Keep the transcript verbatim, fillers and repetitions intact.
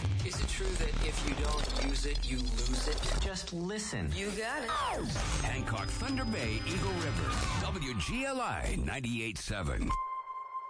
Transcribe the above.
Is it true that if you don't use it, you lose it? Just listen. You got it. Hancock, Thunder Bay, Eagle River, W G L I ninety-eight point seven.